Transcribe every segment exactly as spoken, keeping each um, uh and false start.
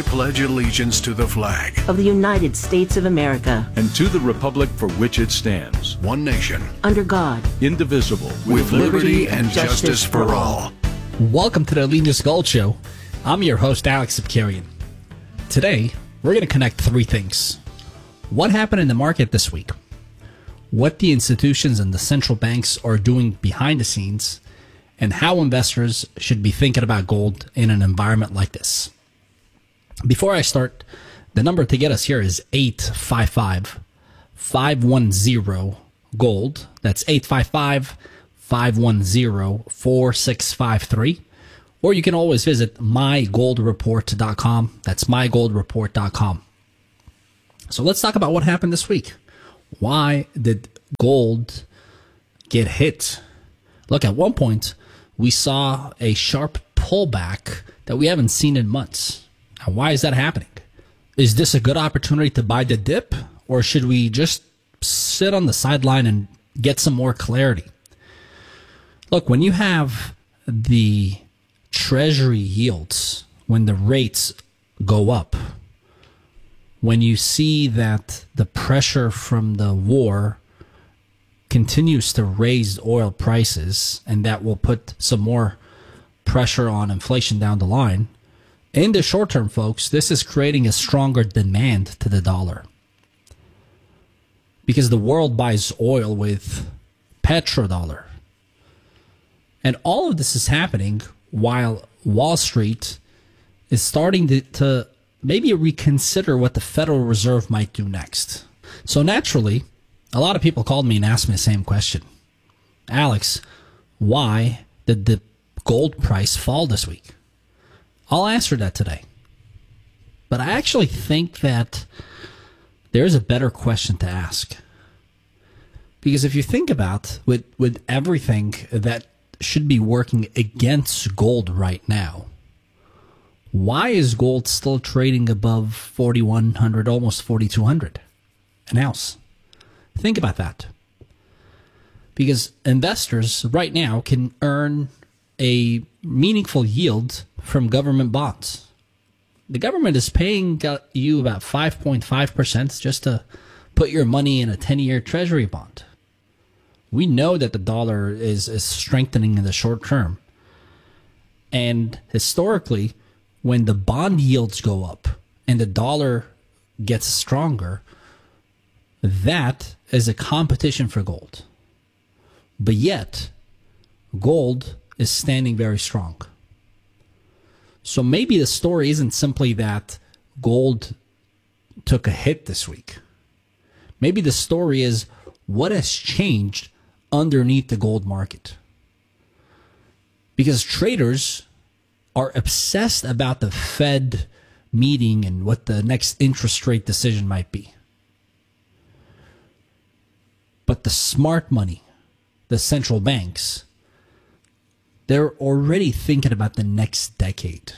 pledge allegiance to the flag of the United States of America and to the republic for which it stands, one nation, under God, indivisible, with liberty and justice for all. Welcome to the Allegiance Gold Show. I'm your host, Alex Sipkarian. Today, we're going to connect three things. What happened in the market this week? What the institutions and the central banks are doing behind the scenes, and how investors should be thinking about gold in an environment like this. Before I start, the number to get us here is eight five five, five one zero, GOLD. That's eight five five, five one zero, four six five three. Or you can always visit my gold report dot com. That's my gold report dot com. So let's talk about what happened this week. Why did gold get hit? Look, at one point, we saw a sharp pullback that we haven't seen in months. Now, why is that happening? Is this a good opportunity to buy the dip, or should we just sit on the sideline and get some more clarity? Look, when you have the treasury yields, when the rates go up, when you see that the pressure from the war continues to raise oil prices, and that will put some more pressure on inflation down the line, in the short term, folks, this is creating a stronger demand to the dollar. Because the world buys oil with petrodollar. And all of this is happening while Wall Street is starting to, to maybe reconsider what the Federal Reserve might do next. So naturally, a lot of people called me and asked me the same question. Alex, why did the gold price fall this week? I'll answer that today. But I actually think that there's a better question to ask. Because if you think about with, with everything that should be working against gold right now, why is gold still trading above forty-one hundred, almost forty-two hundred an ounce? Think about that. Because investors right now can earn a meaningful yield from government bonds. The government is paying you about five point five percent just to put your money in a ten-year treasury bond. We know that the dollar is, is strengthening in the short term. And historically, when the bond yields go up and the dollar gets stronger, that is a competition for gold. But yet, gold is standing very strong. So maybe the story isn't simply that gold took a hit this week. Maybe the story is what has changed underneath the gold market. Because traders are obsessed about the Fed meeting and what the next interest rate decision might be. But the smart money, the central banks, they're already thinking about the next decade.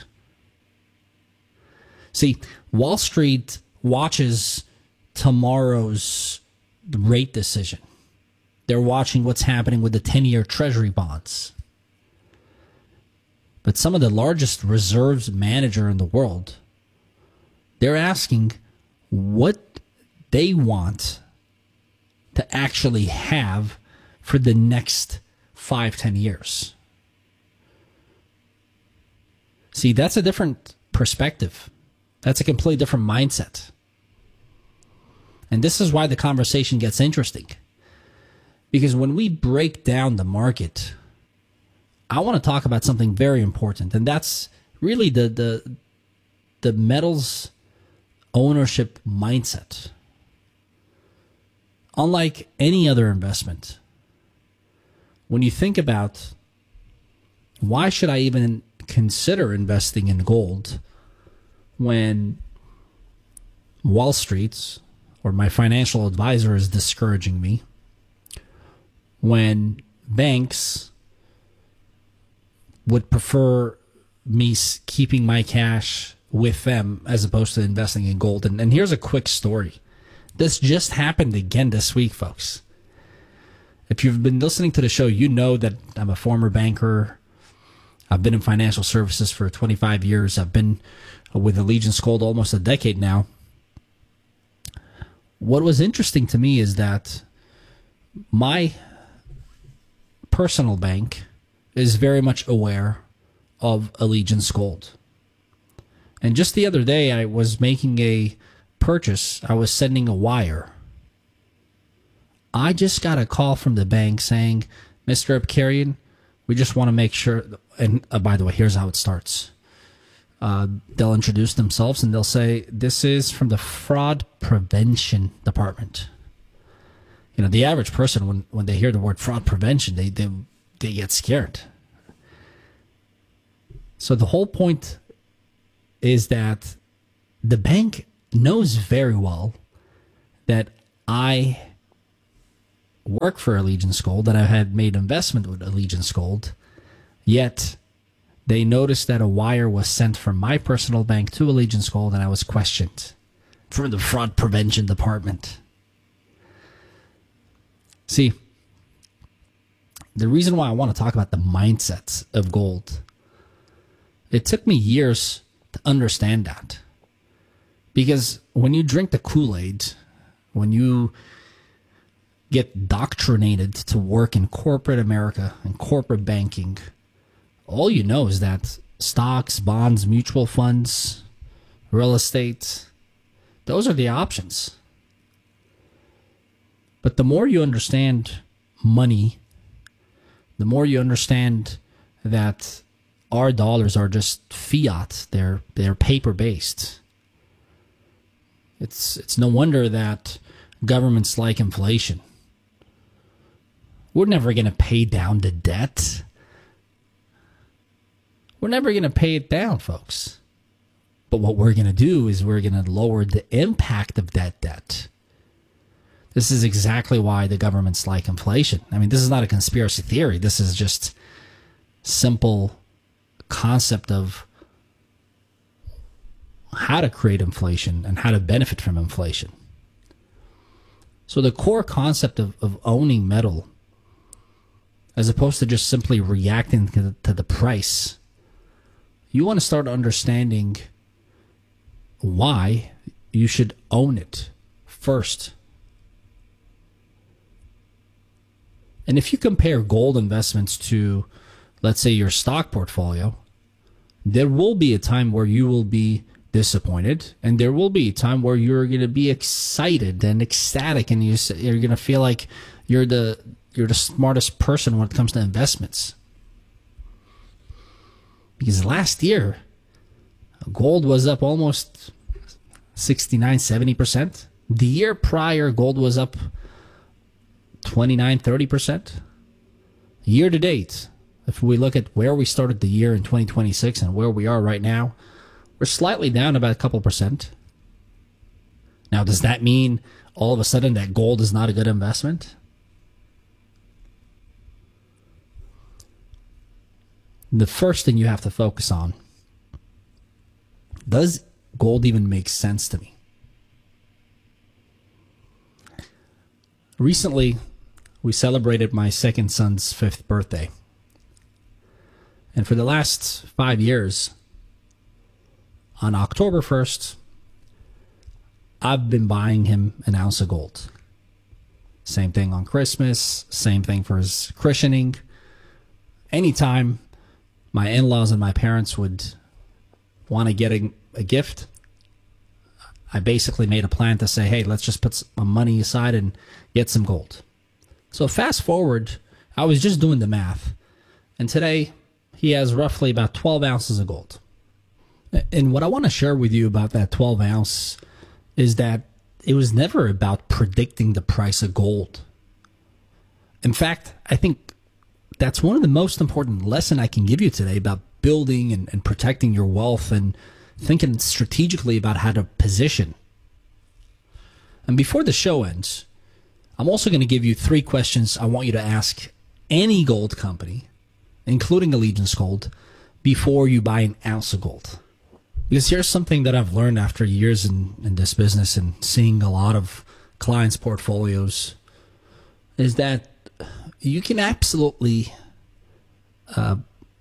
See, Wall Street watches tomorrow's rate decision. They're watching what's happening with the ten-year treasury bonds. But some of the largest reserves manager in the world, they're asking what they want to actually have for the next five, ten years. See, that's a different perspective. That's a completely different mindset. And this is why the conversation gets interesting. Because when we break down the market, I want to talk about something very important, and that's really the the, the metals ownership mindset. Unlike any other investment, when you think about why should I even consider investing in gold when Wall Street or my financial advisor is discouraging me, when banks would prefer me keeping my cash with them as opposed to investing in gold. And, and here's a quick story. This just happened again this week, folks. If you've been listening to the show, you know that I'm a former banker. I've been in financial services for twenty-five years. I've been with Allegiance Gold almost a decade now. What was interesting to me is that my personal bank is very much aware of Allegiance Gold. And just the other day, I was making a purchase. I was sending a wire. I just got a call from the bank saying, Mister Abkarian, we just want to make sure, and uh, by the way, here's how it starts. Uh, they'll introduce themselves and they'll say, this is from the Fraud Prevention Department. You know, the average person, when, when they hear the word fraud prevention, they, they, they get scared. So the whole point is that the bank knows very well that I work for Allegiance Gold, that I had made investment with Allegiance Gold, yet they noticed that a wire was sent from my personal bank to Allegiance Gold, and I was questioned from the Fraud Prevention Department. See, the reason why I want to talk about the mindsets of gold, it took me years to understand that. Because when you drink the Kool-Aid, when you get doctrinated to work in corporate America and corporate banking, all you know is that stocks, bonds, mutual funds, real estate, those are the options. But the more you understand money, the more you understand that our dollars are just fiat, they're they're paper-based. It's it's no wonder that governments like inflation. We're never going to pay down the debt. We're never going to pay it down, folks. But what we're going to do is we're going to lower the impact of that debt. This is exactly why the governments like inflation. I mean, this is not a conspiracy theory. This is just simple concept of how to create inflation and how to benefit from inflation. So the core concept of, of owning metal, as opposed to just simply reacting to the, to the price, you want to start understanding why you should own it first. And if you compare gold investments to, let's say, your stock portfolio, there will be a time where you will be disappointed, and there will be a time where you're going to be excited and ecstatic, and you, you're going to feel like you're the you're the smartest person when it comes to investments. Because last year, gold was up almost sixty-nine, seventy percent. The year prior, gold was up twenty-nine, thirty percent. Year to date, if we look at where we started the year in twenty twenty-six and where we are right now, we're slightly down about a couple percent. Now, does that mean all of a sudden that gold is not a good investment? The first thing you have to focus on, does gold even make sense to me? Recently, we celebrated my second son's fifth birthday. And for the last five years, on October first, I've been buying him an ounce of gold. Same thing on Christmas, same thing for his christening. Anytime my in-laws and my parents would want to get a, a gift, I basically made a plan to say, hey, let's just put some money aside and get some gold. So fast forward, I was just doing the math, and today he has roughly about twelve ounces of gold. And what I want to share with you about that twelve ounce is that it was never about predicting the price of gold. In fact, I think that's one of the most important lessons I can give you today about building and, and protecting your wealth and thinking strategically about how to position. And before the show ends, I'm also going to give you three questions I want you to ask any gold company, including Allegiance Gold, before you buy an ounce of gold. Because here's something that I've learned after years in, in this business and seeing a lot of clients' portfolios, is that you can absolutely uh,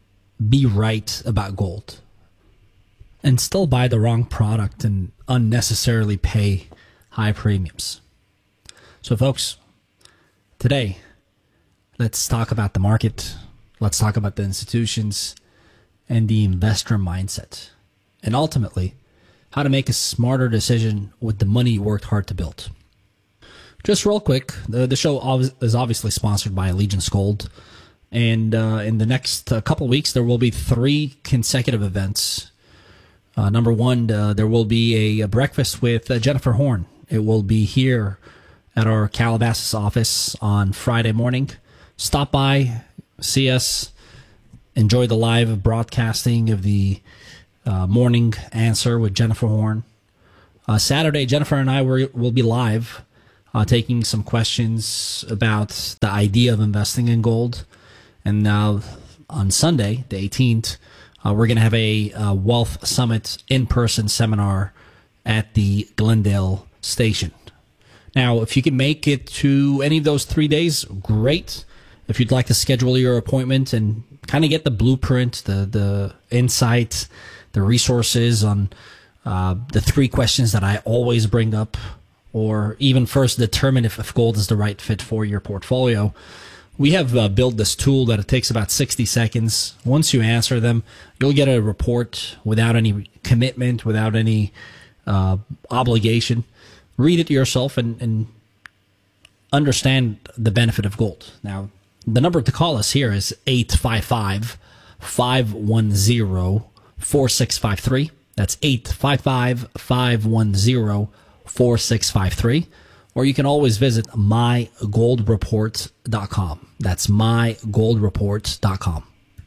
be right about gold and still buy the wrong product and unnecessarily pay high premiums. So folks, today, let's talk about the market. Let's talk about the institutions and the investor mindset. And ultimately, how to make a smarter decision with the money you worked hard to build. Just real quick, the, the show is obviously sponsored by Allegiance Gold. And uh, in the next uh, couple of weeks, there will be three consecutive events. Uh, number one, uh, there will be a, a breakfast with uh, Jennifer Horn. It will be here at our Calabasas office on Friday morning. Stop by, see us, enjoy the live broadcasting of the uh, morning answer with Jennifer Horn. Uh, Saturday, Jennifer and I were, will be live uh, taking some questions about the idea of investing in gold. And now on Sunday, the eighteenth, uh, we're going to have a, a Wealth Summit in-person seminar at the Glendale station. Now, if you can make it to any of those three days, great. If you'd like to schedule your appointment and kind of get the blueprint, the the insight, the resources on uh, the three questions that I always bring up, or even first determine if, if gold is the right fit for your portfolio, we have uh, built this tool that it takes about sixty seconds. Once you answer them, you'll get a report without any commitment, without any uh, obligation. Read it yourself and, and understand the benefit of gold. Now, the number to call us here is eight five five, five one zero, four six five three. That's eight five five, five one zero, four six five three. Or you can always visit my gold report dot com. That's my gold report dot com.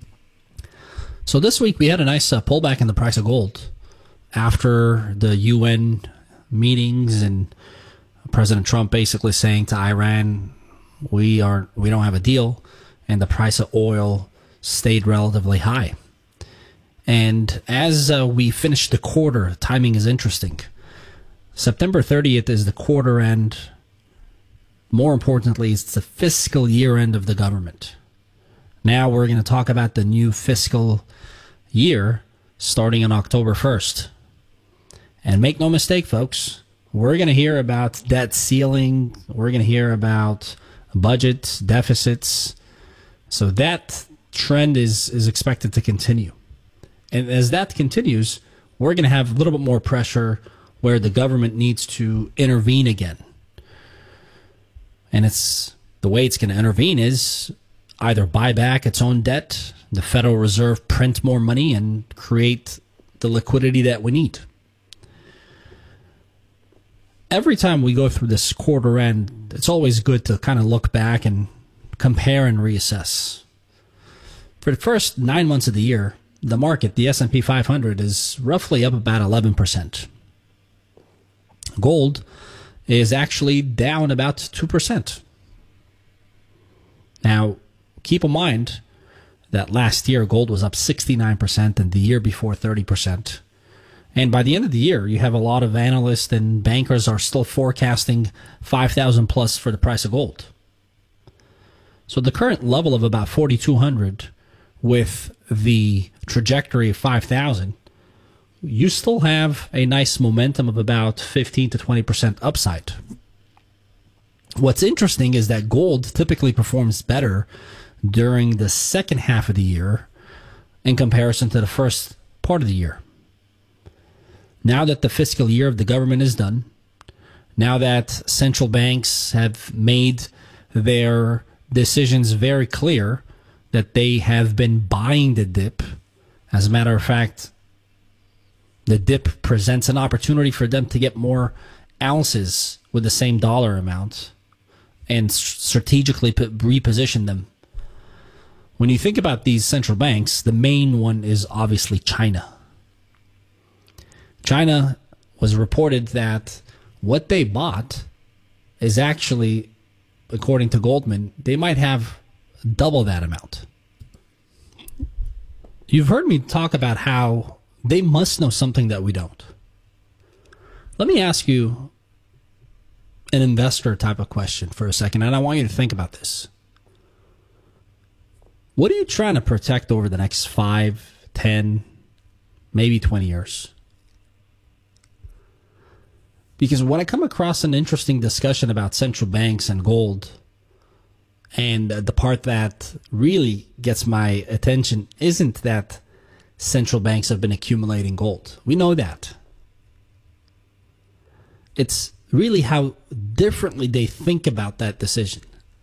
So this week we had a nice uh, pullback in the price of gold after the U N meetings and President Trump basically saying to Iran, we are we don't have a deal, and the price of oil stayed relatively high. And as uh, we finish the quarter, timing is interesting. September thirtieth is the quarter end. More importantly, it's the fiscal year end of the government. Now we're going to talk about the new fiscal year starting on October first. And make no mistake, folks, we're going to hear about debt ceiling. We're going to hear about budget deficits. So that trend is, is expected to continue. And as that continues, we're going to have a little bit more pressure where the government needs to intervene again. And it's the way it's going to intervene is either buy back its own debt, the Federal Reserve print more money, and create the liquidity that we need. Every time we go through this quarter end, it's always good to kind of look back and compare and reassess. For the first nine months of the year, the market, the S and P five hundred, is roughly up about eleven percent. Gold is actually down about two percent. Now, keep in mind that last year gold was up sixty-nine percent and the year before thirty percent. And by the end of the year, you have a lot of analysts and bankers are still forecasting five thousand plus for the price of gold. So the current level of about forty-two hundred with the trajectory of five thousand, you still have a nice momentum of about fifteen to twenty percent upside. What's interesting is that gold typically performs better during the second half of the year in comparison to the first part of the year. Now that the fiscal year of the government is done, now that central banks have made their decisions very clear that they have been buying the dip, as a matter of fact, the dip presents an opportunity for them to get more ounces with the same dollar amount and strategically reposition them. When you think about these central banks, the main one is obviously China. China was reported that what they bought is actually, according to Goldman, they might have double that amount. You've heard me talk about how they must know something that we don't. Let me ask you an investor type of question for a second, and I want you to think about this. What are you trying to protect over the next five, ten, maybe twenty years? Because when I come across an interesting discussion about central banks and gold, and the part that really gets my attention isn't that central banks have been accumulating gold. We know that. It's really how differently they think about that decision.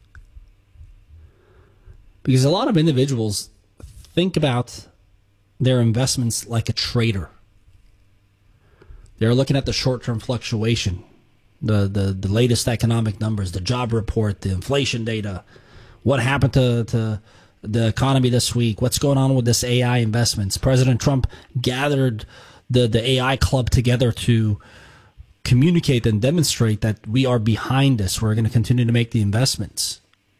Because a lot of individuals think about their investments like a trader. They're looking at the short-term fluctuation, the, the, the latest economic numbers, the job report, the inflation data, what happened to, to the economy this week, what's going on with this A I investments. President Trump gathered the, the A I club together to communicate and demonstrate that we are behind this. We're going to continue to make the investments.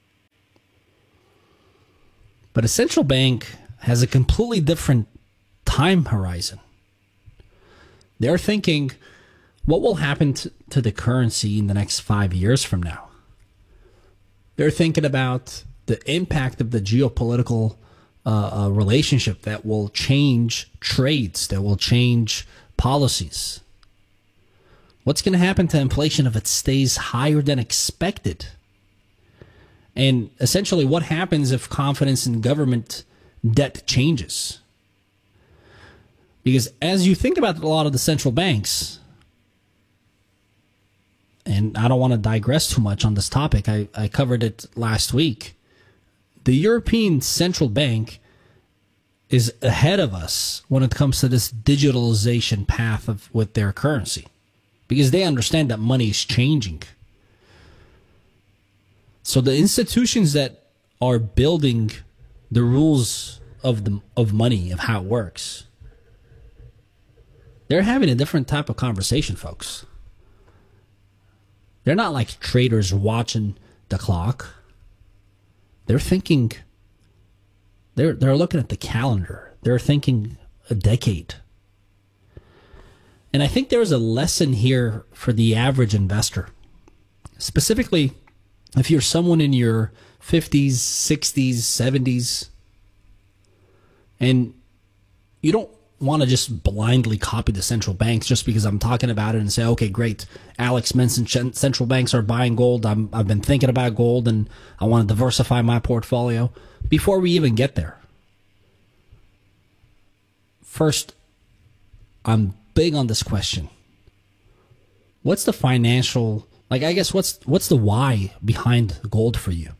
But a central bank has a completely different time horizon. They're thinking, what will happen to, to the currency in the next five years from now? They're thinking about the impact of the geopolitical uh, uh, relationship that will change trades, that will change policies. What's going to happen to inflation if it stays higher than expected? And essentially, what happens if confidence in government debt changes? Because as you think about a lot of the central banks, and I don't want to digress too much on this topic, I, I covered it last week. The European Central Bank is ahead of us when it comes to this digitalization path of with their currency, because they understand that money is changing. So the institutions that are building the rules of the of money, of how it works, they're having a different type of conversation, folks. They're not like traders watching the clock. They're thinking, they're, they're looking at the calendar. They're thinking a decade. And I think there's a lesson here for the average investor. Specifically, if you're someone in your fifties, sixties, seventies, and you don't want to just blindly copy the central banks just because I'm talking about it and say, okay, great, Alex mentioned central banks are buying gold. I'm, I've been thinking about gold and I want to diversify my portfolio. Before we even get there, first, I'm big on this question. What's the financial, like, I guess, what's what's the why behind gold for you?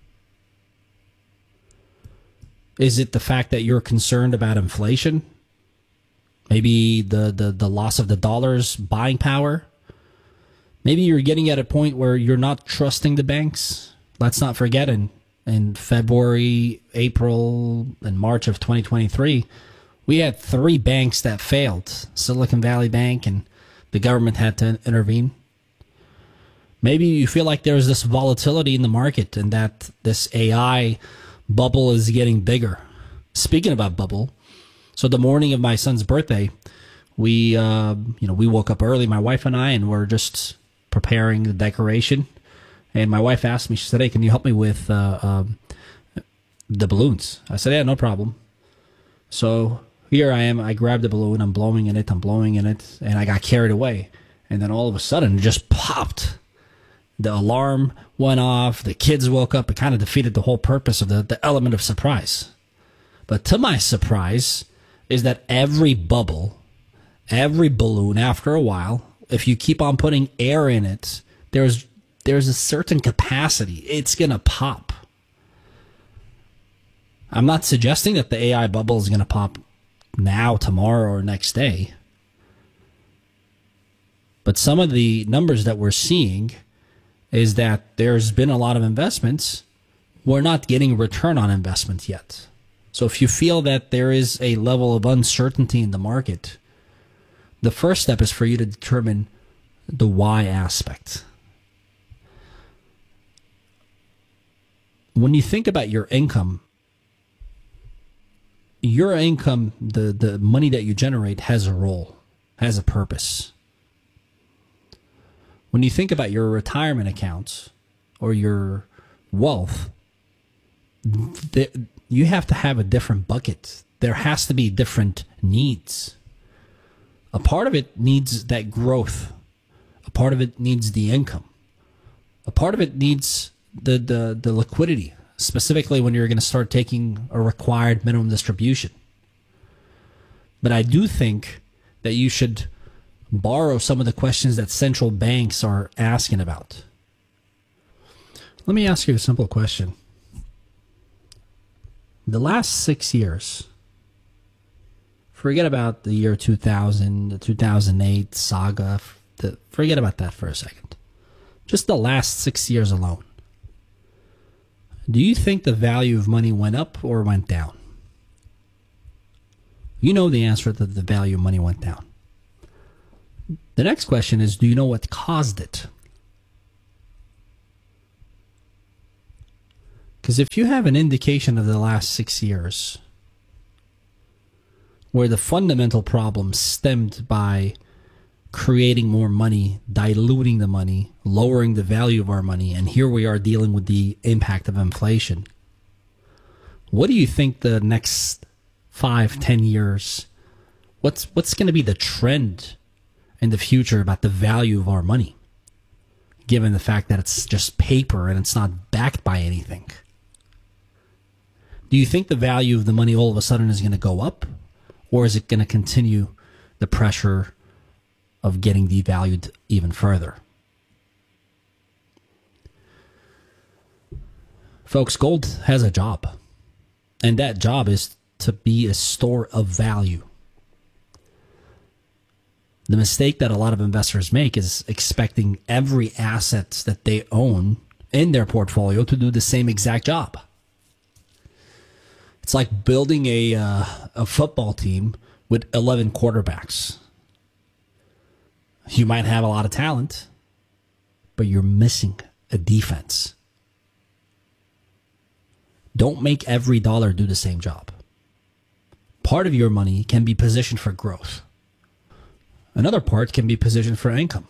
Is it the fact that you're concerned about inflation? Maybe the, the, the loss of the dollar's buying power? Maybe you're getting at a point where you're not trusting the banks. Let's not forget, in, in February, April, and March of twenty twenty-three, we had three banks that failed. Silicon Valley Bank, and the government had to intervene. Maybe you feel like there's this volatility in the market and that this A I bubble is getting bigger. Speaking about bubble, so the morning of my son's birthday, we uh, you know we woke up early, my wife and I, and we're just preparing the decoration. And my wife asked me, she said, "Hey, can you help me with uh, um, the balloons?" I said, "Yeah, no problem." So here I am. I grabbed the balloon. I'm blowing in it. I'm blowing in it, and I got carried away. And then all of a sudden, it just popped. The alarm went off. The kids woke up. It kind of defeated the whole purpose of the, the element of surprise. But to my surprise is that every bubble, every balloon, after a while, if you keep on putting air in it, there's there's a certain capacity. It's going to pop. I'm not suggesting that the A I bubble is going to pop now, tomorrow, or next day. But some of the numbers that we're seeing is that there's been a lot of investments. We're not getting return on investment yet. So if you feel that there is a level of uncertainty in the market, the first step is for you to determine the why aspect. When you think about your income, your income, the, the money that you generate, has a role, has a purpose. When you think about your retirement accounts or your wealth, the, you have to have a different bucket. There has to be different needs. A part of it needs that growth. A part of it needs the income. A part of it needs the, the, the liquidity, specifically when you're going to start taking a required minimum distribution. But I do think that you should borrow some of the questions that central banks are asking about. Let me ask you a simple question. The last six years, forget about the year two thousand, the two thousand eight saga, the, forget about that for a second. Just the last six years alone. Do you think the value of money went up or went down? You know the answer that the value of money went down. The next question is, do you know what caused it? Because if you have an indication of the last six years where the fundamental problem stemmed by creating more money, diluting the money, lowering the value of our money, and here we are dealing with the impact of inflation, what do you think the next five, ten years, what's what's going to be the trend in the future about the value of our money, given the fact that it's just paper and it's not backed by anything? Do you think the value of the money all of a sudden is going to go up, or is it going to continue the pressure of getting devalued even further? Folks, gold has a job, and that job is to be a store of value. The mistake that a lot of investors make is expecting every asset that they own in their portfolio to do the same exact job. It's like building a uh, a football team with eleven quarterbacks. You might have a lot of talent, but you're missing a defense. Don't make every dollar do the same job. Part of your money can be positioned for growth. Another part can be positioned for income.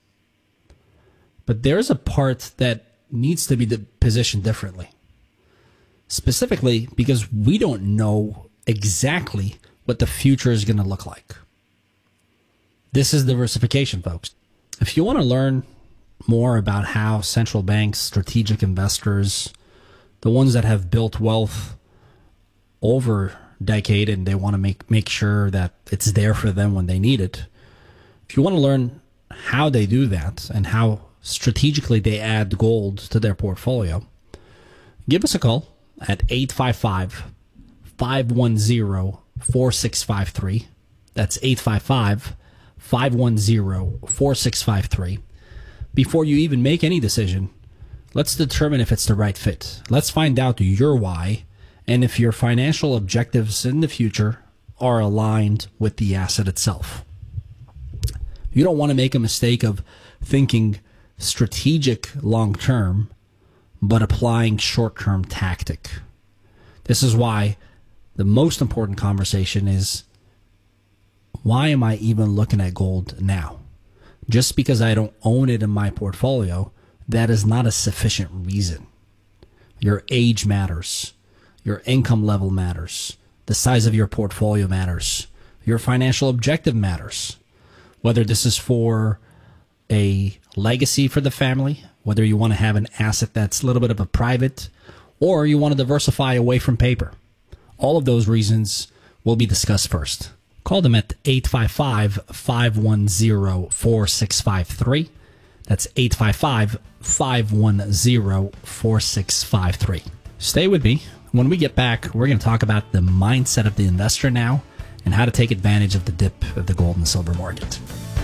But there's a part that needs to be positioned differently. Specifically because we don't know exactly what the future is going to look like. This is diversification, folks. If you want to learn more about how central banks, strategic investors, the ones that have built wealth over a decade and they want to make, make sure that it's there for them when they need it, if you want to learn how they do that and how strategically they add gold to their portfolio, give us a call at eight five five, five one zero, four six five three. That's eight five five, five one zero, four six five three. Before you even make any decision, let's determine if it's the right fit. Let's find out your why and if your financial objectives in the future are aligned with the asset itself. You don't want to make a mistake of thinking strategic long-term, but applying short-term tactic. This is why the most important conversation is, why am I even looking at gold now? Just because I don't own it in my portfolio, that is not a sufficient reason. Your age matters. Your income level matters. The size of your portfolio matters. Your financial objective matters. Whether this is for a legacy for the family, whether you want to have an asset that's a little bit of a private, or you want to diversify away from paper. All of those reasons will be discussed first. Call them at eight five five, five one zero, four six five three. That's eight five five, five one zero, four six five three. Stay with me. When we get back, we're going to talk about the mindset of the investor now and how to take advantage of the dip of the gold and silver market.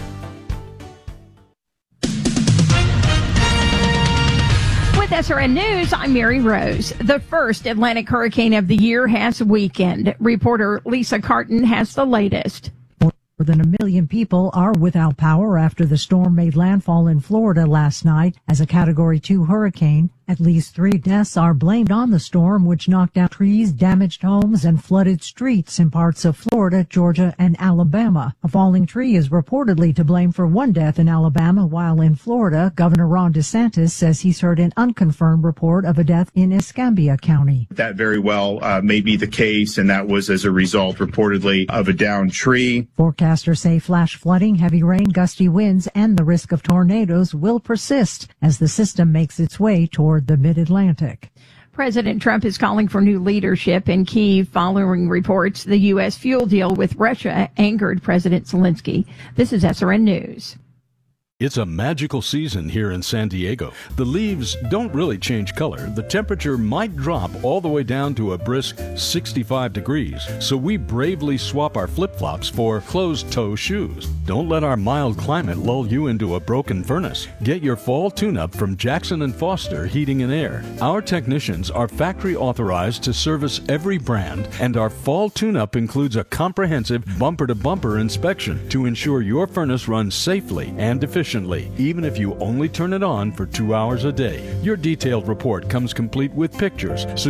With S R N News, I'm Mary Rose. The first Atlantic hurricane of the year has weakened. Reporter Lisa Carton has the latest. More than a million people are without power after the storm made landfall in Florida last night as a Category two hurricane. At least three deaths are blamed on the storm, which knocked down trees, damaged homes, and flooded streets in parts of Florida, Georgia, and Alabama. A falling tree is reportedly to blame for one death in Alabama, while in Florida, Governor Ron DeSantis says he's heard an unconfirmed report of a death in Escambia County. That very well uh, may be the case, and that was as a result, reportedly, of a downed tree. Forecasters say flash flooding, heavy rain, gusty winds, and the risk of tornadoes will persist as the system makes its way toward the mid-Atlantic. President Trump is calling for new leadership in Kyiv following reports the U S fuel deal with Russia angered President Zelensky. This is S R N News. It's a magical season here in San Diego. The leaves don't really change color. The temperature might drop all the way down to a brisk sixty-five degrees. So we bravely swap our flip-flops for closed-toe shoes. Don't let our mild climate lull you into a broken furnace. Get your fall tune-up from Jackson and Foster Heating and Air. Our technicians are factory authorized to service every brand, and our fall tune-up includes a comprehensive bumper-to-bumper inspection to ensure your furnace runs safely and efficiently, even if you only turn it on for two hours a day. Your detailed report comes complete with pictures, so